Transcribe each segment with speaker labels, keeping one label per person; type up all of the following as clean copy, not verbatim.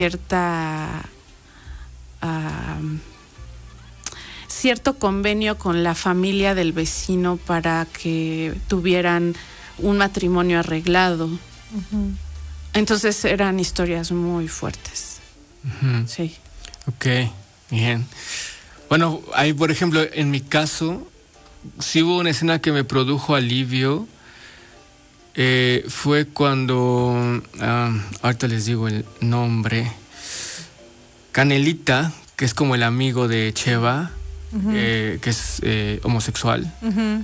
Speaker 1: cierta cierto convenio con la familia del vecino para que tuvieran un matrimonio arreglado. Uh-huh. Entonces eran historias muy fuertes.
Speaker 2: Uh-huh.
Speaker 1: Sí.
Speaker 2: Ok, bien. Bueno, ahí por ejemplo, en mi caso, sí hubo una escena que me produjo alivio. Fue cuando, ahorita les digo el nombre, Canelita, que es como el amigo de Cheva, uh-huh. Que es homosexual, uh-huh.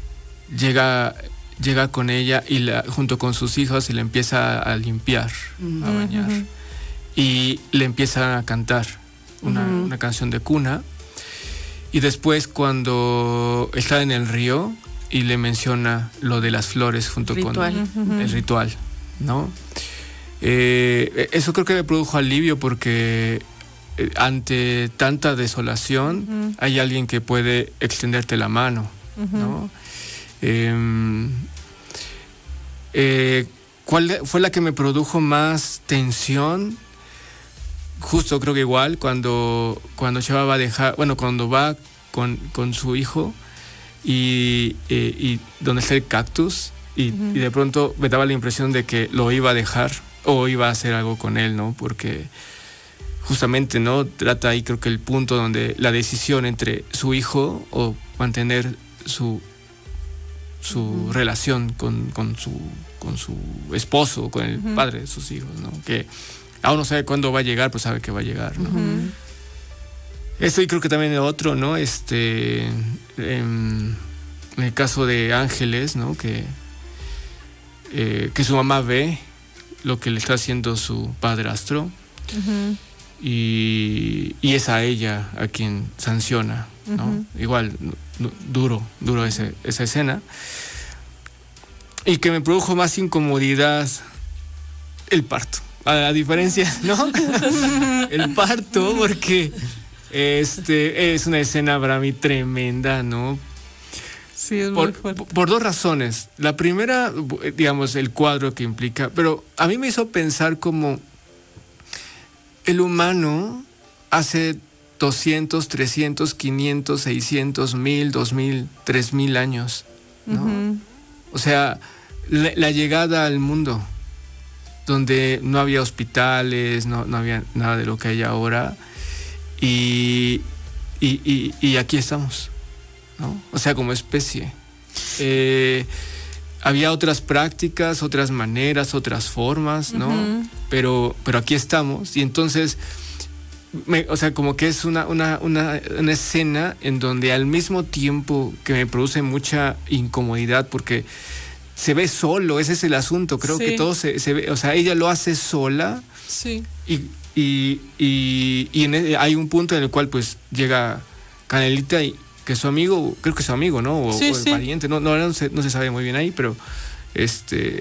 Speaker 2: llega con ella y junto con sus hijos y le empieza a limpiar, uh-huh. a bañar, uh-huh. y le empieza a cantar una canción de cuna. Y después cuando está en el río y le menciona lo de las flores junto
Speaker 1: ritual.
Speaker 2: Con uh-huh. el ritual, ¿no? Eso creo que me produjo alivio porque ante tanta desolación uh-huh. hay alguien que puede extenderte la mano, uh-huh. ¿no? ¿Cuál fue la que me produjo más tensión? Justo creo que igual cuando Cheva va a dejar, bueno, cuando va con su hijo y donde está el cactus y de pronto me daba la impresión de que lo iba a dejar o iba a hacer algo con él, ¿no? Porque justamente, ¿no? Trata ahí creo que el punto donde la decisión entre su hijo o mantener su relación con su esposo, con el padre de sus hijos, ¿no? Que aún no sabe cuándo va a llegar, pues sabe que va a llegar, ¿no? Uh-huh. Esto y creo que también otro, ¿no? En el caso de Ángeles, ¿no? Que su mamá ve lo que le está haciendo su padrastro uh-huh. y es a ella a quien sanciona, ¿no? Uh-huh. Igual, duro esa escena. Y que me produjo más incomodidad el parto. A diferencia, ¿no? El parto, porque es una escena para mí tremenda, ¿no?
Speaker 3: Sí, es muy fuerte.
Speaker 2: Por dos razones. La primera, digamos, el cuadro que implica, pero a mí me hizo pensar como el humano hace 200, 300, 500, 600, 1000, 2000, 3000 años, ¿no? Uh-huh. O sea, la llegada al mundo, donde no había hospitales, no había nada de lo que hay ahora, y aquí estamos, ¿no? O sea, como especie. Había otras prácticas, otras maneras, otras formas, ¿no? Uh-huh. Pero aquí estamos, y entonces, o sea, como que es una escena en donde al mismo tiempo que me produce mucha incomodidad, porque se ve solo, ese es el asunto, creo que todo se ve, o sea, ella lo hace sola.
Speaker 3: Sí.
Speaker 2: Y hay un punto en el cual pues llega Canelita y que es su amigo, creo que es su amigo, ¿no? O el pariente, no se sabe muy bien ahí, pero él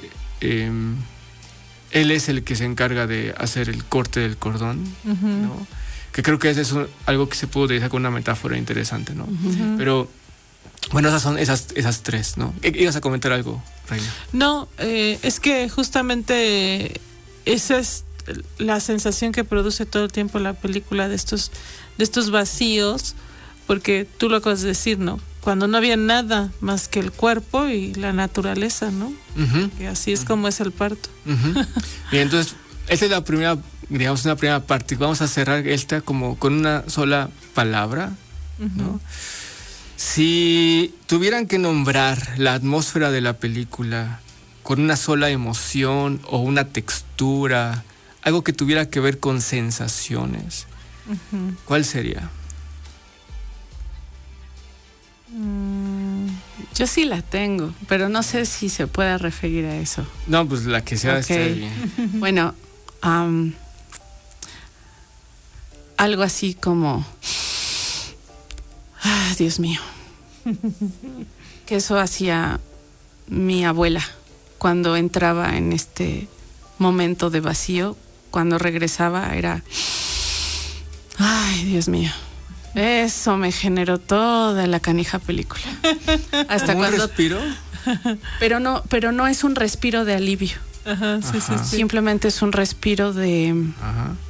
Speaker 2: es el que se encarga de hacer el corte del cordón, uh-huh. ¿no? Que creo que es algo que se puede utilizar con una metáfora interesante, ¿no? Uh-huh. Pero bueno, esas son esas tres, ¿no? ¿Ibas a comentar algo, Reina?
Speaker 3: No, es que justamente esa es la sensación que produce todo el tiempo la película de estos vacíos, porque tú lo acabas de decir, ¿no? Cuando no había nada más que el cuerpo y la naturaleza, ¿no? Uh-huh. Que así es como es el parto.
Speaker 2: Uh-huh. Bien, entonces, esta es la primera, digamos, una primera parte. Vamos a cerrar esta como con una sola palabra, uh-huh. ¿no? Si tuvieran que nombrar la atmósfera de la película con una sola emoción o una textura, algo que tuviera que ver con sensaciones, uh-huh. ¿cuál sería?
Speaker 1: Yo sí la tengo, pero no sé si se puede referir a eso.
Speaker 2: No, pues la que sea, está bien.
Speaker 1: Bueno, algo así como... Dios mío. Que eso hacía mi abuela cuando entraba en este momento de vacío. Cuando regresaba era... Ay, Dios mío. Eso me generó toda la canija película. Hasta
Speaker 2: ¿Un
Speaker 1: cuando...
Speaker 2: respiro?
Speaker 1: Pero no es un respiro de alivio.
Speaker 3: Ajá, sí.
Speaker 1: Simplemente es un respiro de...
Speaker 2: Ajá.